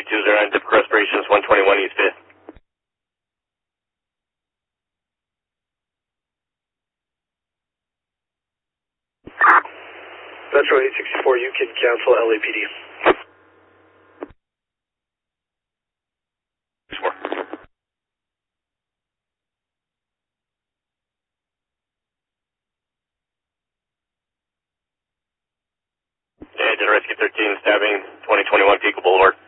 209, typical respirations, 121 East 5th. Metro 864, you can cancel LAPD. Yeah, Rescue 13, stabbing, 2021 Pico Boulevard.